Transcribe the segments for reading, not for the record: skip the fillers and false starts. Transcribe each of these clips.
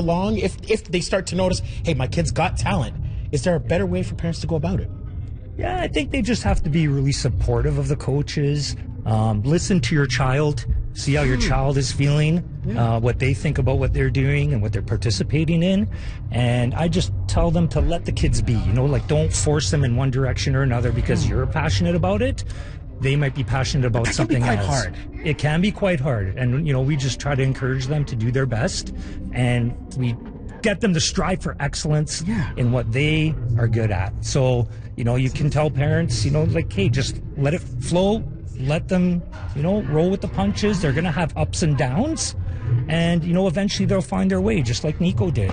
along if they start to notice, hey, my kid's got talent? Is there a better way for parents to go about it? Yeah, I think they just have to be really supportive of the coaches. Listen to your child, see how your child is feeling, what they think about what they're doing and what they're participating in. And I just tell them to let the kids be, like don't force them in one direction or another because you're passionate about it. They might be passionate about something else. Hard. It can be quite hard. And, we just try to encourage them to do their best. And we get them to strive for excellence in what they are good at. So, you can tell parents, hey, just let it flow. Let them, roll with the punches. They're going to have ups and downs. And, eventually they'll find their way, just like Nico did.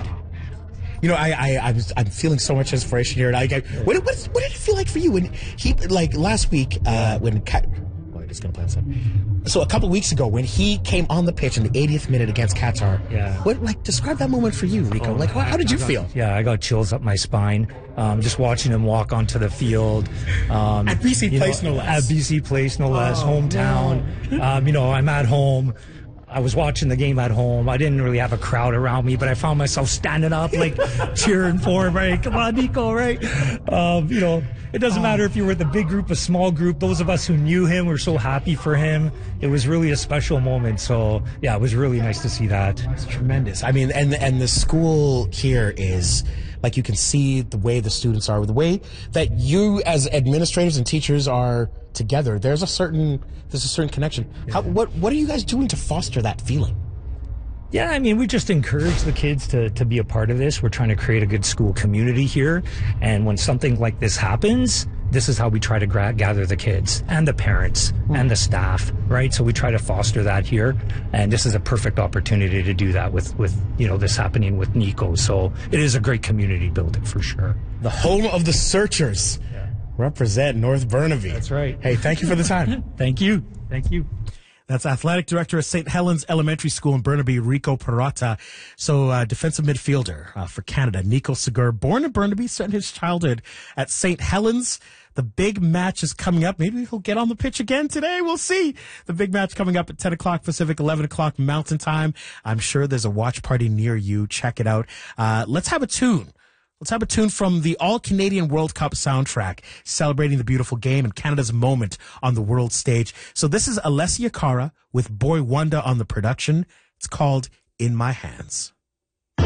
I'm feeling so much inspiration here. What did it feel like for you when he, last week, when Cat... I'm just going to play something. So a couple weeks ago, when he came on the pitch in the 80th minute against Qatar, describe that moment for you, Rico. How did you feel? Yeah, I got chills up my spine. Just watching him walk onto the field. At BC Place, no less. At BC Place, no less. Hometown. No. I'm at home. I was watching the game at home. I didn't really have a crowd around me, but I found myself standing up, cheering for him, right? Come on, Nico, right? It doesn't matter if you were with a big group, a small group. Those of us who knew him were so happy for him. It was really a special moment. So, yeah, it was really nice to see that. It's tremendous. I mean, and the school here is... you can see the way the students are, the way that you as administrators and teachers are together. There's a certain connection. Yeah. What are you guys doing to foster that feeling? Yeah, I mean, we just encourage the kids to be a part of this. We're trying to create a good school community here. And when something like this happens, this is how we try to gather the kids and the parents and the staff, right? So we try to foster that here. And this is a perfect opportunity to do that with this happening with Nico. So it is a great community building for sure. The home of the Searchers. Yeah. Represent North Burnaby. That's right. Hey, thank you for the time. Thank you. Thank you. That's Athletic Director of St. Helens Elementary School in Burnaby, Rico Peralta. So, defensive midfielder for Canada, Nico Segura, born in Burnaby, spent his childhood at St. Helens. The big match is coming up. Maybe he'll get on the pitch again today. We'll see. The big match coming up at 10 o'clock Pacific, 11 o'clock Mountain Time. I'm sure there's a watch party near you. Check it out. Let's have a tune. Let's have a tune from the All-Canadian World Cup soundtrack, celebrating the beautiful game and Canada's moment on the world stage. So this is Alessia Cara with Boy Wonder on the production. It's called In My Hands.